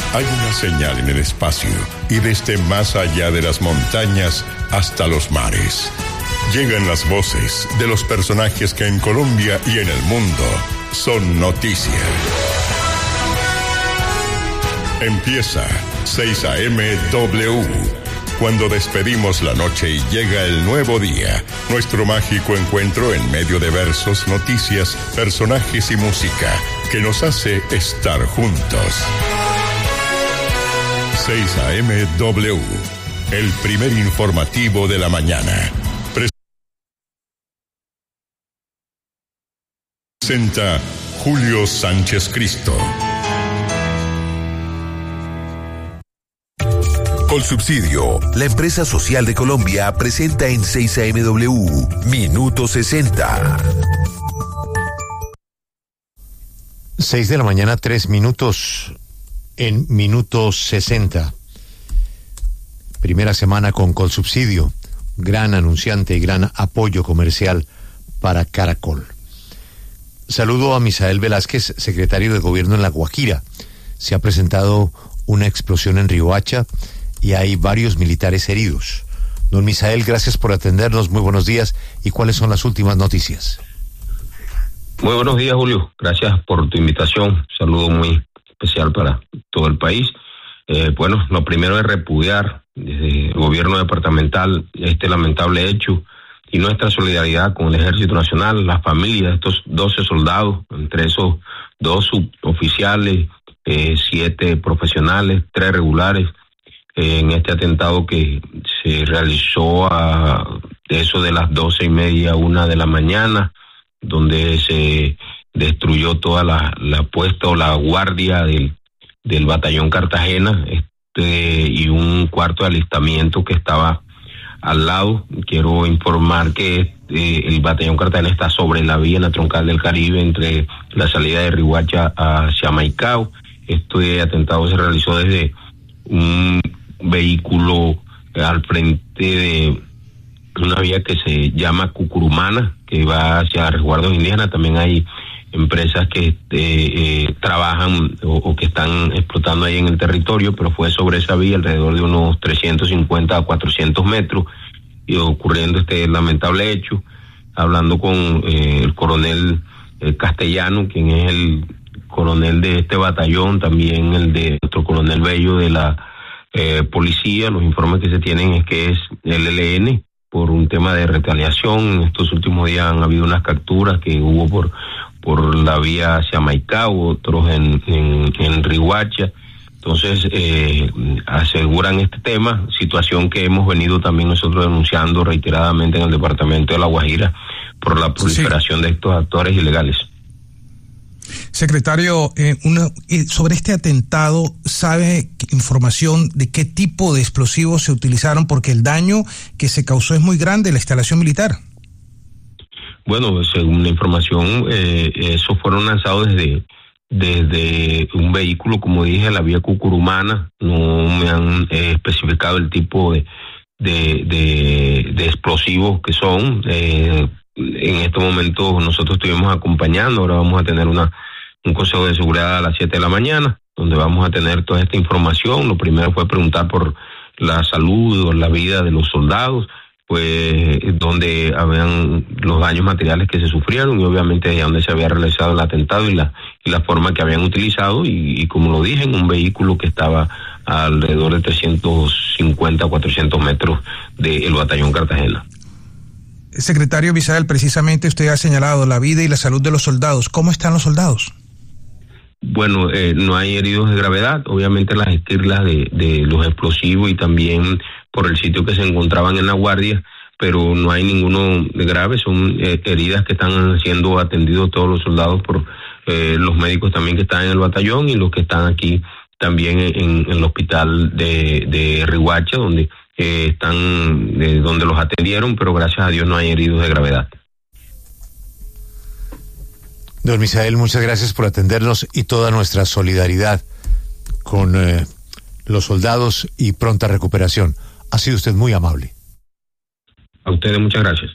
Hay una señal en el espacio y desde más allá de las montañas hasta los mares. Llegan las voces de los personajes que en Colombia y en el mundo son noticia. Empieza 6 a.m. W. Cuando despedimos la noche y llega el nuevo día, nuestro mágico encuentro en medio de versos, noticias, personajes y música que nos hace estar juntos. 6 a.m. W, el primer informativo de la mañana. Presenta Julio Sánchez Cristo. Colsubsidio, la empresa social de Colombia, presenta en 6 a.m.W. Minuto 60. 6 de la mañana, 3 minutos en Minuto 60. Primera semana con Colsubsidio, gran anunciante y gran apoyo comercial para Caracol. Saludo a Misael Velázquez, secretario de Gobierno en La Guajira. Se ha presentado una explosión en Riohacha y hay varios militares heridos. Don Misael, gracias por atendernos, muy buenos días. ¿Y cuáles son las últimas noticias? Muy buenos días, Julio. Gracias por tu invitación. Saludo muy especial para todo el país. Bueno, lo primero es repudiar desde el gobierno departamental este lamentable hecho y nuestra solidaridad con el Ejército Nacional, las familias de estos 12 soldados, entre esos 2 suboficiales, 7 profesionales, 3 regulares, en este atentado que se realizó a eso de las 12:30, 1 de la mañana, donde se destruyó toda la puesta o la guardia del batallón Cartagena, y un cuarto de alistamiento que estaba al lado. Quiero informar que el batallón Cartagena está sobre la vía en la troncal del Caribe, entre la salida de Riohacha hacia Maicao. Este atentado se realizó desde un vehículo al frente de una vía que se llama Cucurumana, que va hacia resguardos indígenas. También hay empresas que trabajan o que están explotando ahí en el territorio, pero fue sobre esa vía alrededor de unos 350 a 400 metros y ocurriendo este lamentable hecho. Hablando con el coronel Castellano, quien es el coronel de este batallón, también el de nuestro coronel Bello de la policía, los informes que se tienen es que es el ELN por un tema de retaliación. En estos últimos días han habido unas capturas que hubo por la vía hacia Maicao, otros en Riohacha. Entonces aseguran este tema, situación que hemos venido también nosotros denunciando reiteradamente en el departamento de La Guajira por la proliferación de estos actores ilegales. Secretario, sobre este atentado, ¿sabe información de qué tipo de explosivos se utilizaron? Porque el daño que se causó es muy grande, la instalación militar. Bueno, según la información, esos fueron lanzados desde un vehículo, como dije, la vía Cucurumana. No me han especificado el tipo de explosivos que son. En este momento nosotros estuvimos acompañando, ahora vamos a tener un consejo de seguridad a las 7 de la mañana, donde vamos a tener toda esta información. Lo primero fue preguntar por la salud o la vida de los soldados, pues donde habían los daños materiales que se sufrieron y obviamente de donde se había realizado el atentado y la forma que habían utilizado y como lo dije, en un vehículo que estaba alrededor de 350 a 400 metros del batallón Cartagena. Secretario Misael, precisamente usted ha señalado la vida y la salud de los soldados. ¿Cómo están los soldados? Bueno, no hay heridos de gravedad. Obviamente las esquirlas de los explosivos y también por el sitio que se encontraban en la guardia, pero no hay ninguno de grave. Son heridas que están siendo atendidos todos los soldados por los médicos también que están en el batallón y los que están aquí también en el hospital de Riohacha, donde donde los atendieron, pero gracias a Dios no hay heridos de gravedad. Don Misael, muchas gracias por atendernos y toda nuestra solidaridad con los soldados y pronta recuperación. Ha sido usted muy amable. A ustedes muchas gracias.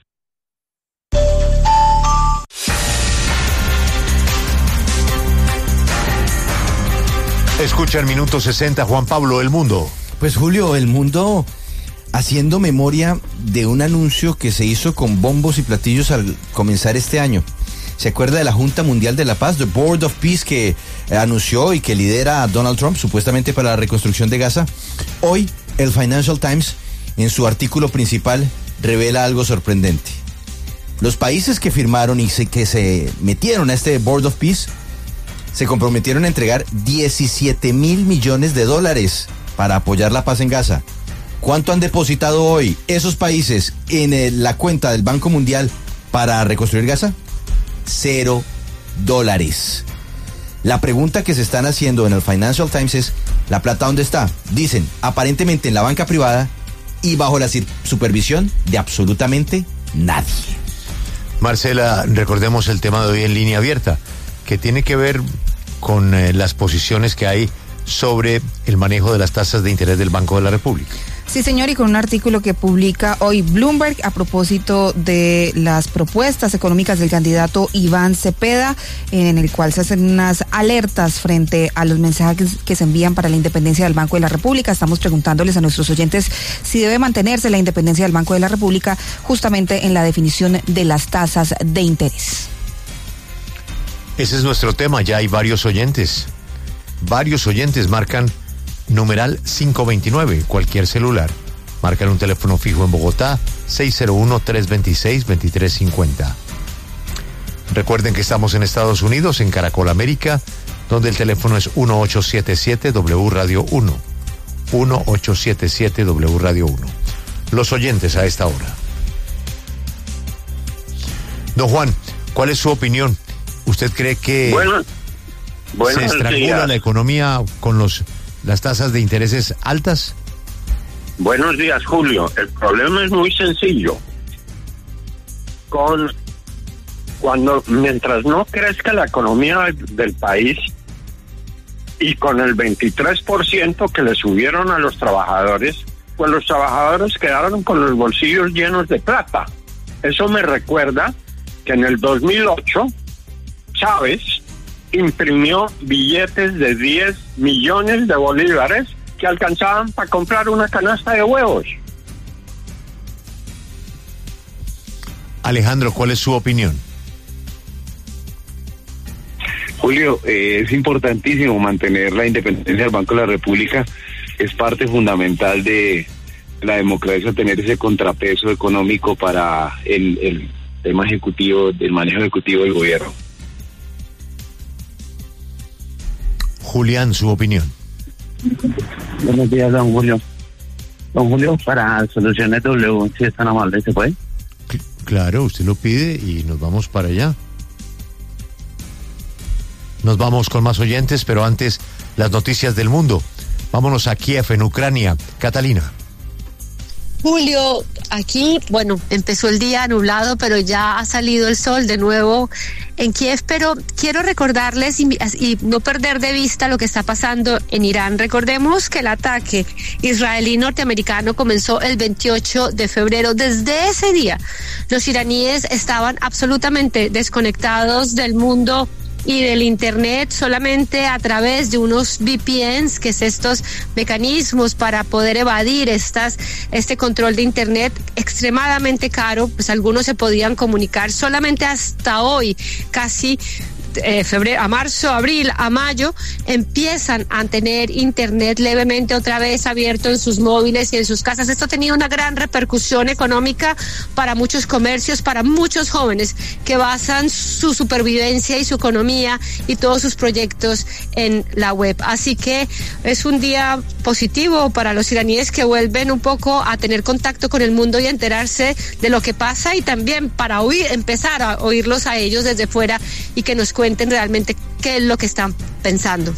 Escucha el minuto 60, Juan Pablo, El Mundo. Pues Julio, El Mundo haciendo memoria de un anuncio que se hizo con bombos y platillos al comenzar este año. ¿Se acuerda de la Junta Mundial de la Paz, The Board of Peace, que anunció y que lidera a Donald Trump, supuestamente para la reconstrucción de Gaza? Hoy, el Financial Times, en su artículo principal, revela algo sorprendente. Los países que firmaron y que se metieron a este Board of Peace se comprometieron a entregar $17 mil millones para apoyar la paz en Gaza. ¿Cuánto han depositado hoy esos países en la cuenta del Banco Mundial para reconstruir Gaza? $0. La pregunta que se están haciendo en el Financial Times es, ¿la plata dónde está? Dicen, aparentemente en la banca privada y bajo la supervisión de absolutamente nadie. Marcela, recordemos el tema de hoy en Línea Abierta, que tiene que ver con las posiciones que hay sobre el manejo de las tasas de interés del Banco de la República. Sí, señor, y con un artículo que publica hoy Bloomberg a propósito de las propuestas económicas del candidato Iván Cepeda, en el cual se hacen unas alertas frente a los mensajes que se envían para la independencia del Banco de la República. Estamos preguntándoles a nuestros oyentes si debe mantenerse la independencia del Banco de la República justamente en la definición de las tasas de interés. Ese es nuestro tema, ya hay varios oyentes. Varios oyentes marcan numeral 529, cualquier celular. Marcan un teléfono fijo en Bogotá, 601-326-2350. Recuerden que estamos en Estados Unidos, en Caracol América, donde el teléfono es 1877W Radio 1. 1877W Radio 1. Los oyentes a esta hora. Don Juan, ¿cuál es su opinión? ¿Usted cree que se estrangula la economía con las tasas de intereses altas? Buenos días, Julio. El problema es muy sencillo. Mientras no crezca la economía del país y con el 23% que le subieron a los trabajadores, pues los trabajadores quedaron con los bolsillos llenos de plata. Eso me recuerda que en el 2008 Chávez imprimió billetes de 10 millones de bolívares que alcanzaban para comprar una canasta de huevos. Alejandro, ¿cuál es su opinión? Julio, es importantísimo mantener la independencia del Banco de la República. Es parte fundamental de la democracia tener ese contrapeso económico para el tema ejecutivo, el manejo ejecutivo del gobierno. Julián, su opinión. Buenos días, don Julio. Don Julio, para Soluciones W, si es tan amable, ¿se puede? Claro, usted lo pide y nos vamos para allá. Nos vamos con más oyentes, pero antes las noticias del mundo. Vámonos a Kiev, en Ucrania. Catalina. Julio, aquí, empezó el día nublado, pero ya ha salido el sol de nuevo en Kiev, pero quiero recordarles y no perder de vista lo que está pasando en Irán. Recordemos que el ataque israelí-norteamericano comenzó el 28 de febrero. Desde ese día, los iraníes estaban absolutamente desconectados del mundo y del internet, solamente a través de unos VPNs, que es estos mecanismos para poder evadir este control de internet extremadamente caro. Pues algunos se podían comunicar solamente hasta hoy, casi febrero, a marzo, abril, a mayo, empiezan a tener internet levemente otra vez abierto en sus móviles y en sus casas. Esto ha tenido una gran repercusión económica para muchos comercios, para muchos jóvenes que basan su supervivencia y su economía y todos sus proyectos en la web. Así que es un día positivo para los iraníes, que vuelven un poco a tener contacto con el mundo y a enterarse de lo que pasa, y también para empezar a oírlos a ellos desde fuera y que nos cuenten realmente qué es lo que están pensando.